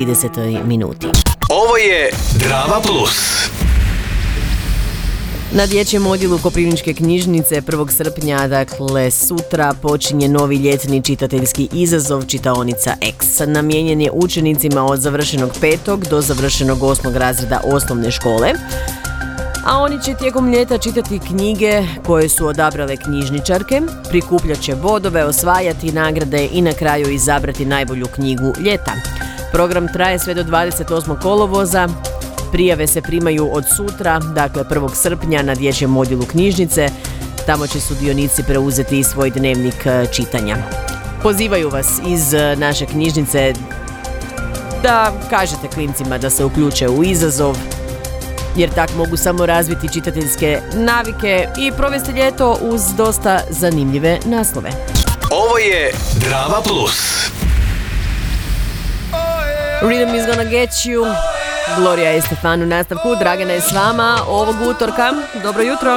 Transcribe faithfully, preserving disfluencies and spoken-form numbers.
tridesetoj minuti. Ovo je Drama Plus. Na dječjem odjelu Koprivničke knjižnice prvog srpnja, dakle sutra, počinje novi ljetni čitateljski izazov Čitaonica X. Namijenjen je učenicima od završenog petog do završenog osmog razreda osnovne škole. A oni će tijekom ljeta čitati knjige koje su odabrale knjižničarke, prikupljat će bodove, osvajati nagrade i na kraju izabrati najbolju knjigu ljeta. Program traje sve do dvadeset osmog kolovoza. Prijave se primaju od sutra, dakle prvog srpnja na dječjem odjelu knjižnice. Tamo će sudionici preuzeti svoj dnevnik čitanja. Pozivaju vas iz naše knjižnice da kažete klincima da se uključe u izazov, jer tak mogu samo razviti čitateljske navike i provesti ljeto uz dosta zanimljive naslove. Ovo je Drama Plus. Rhythm is gonna get you. Gloria Estefan u nastavku, Dragana je s vama ovog utorka. Dobro jutro.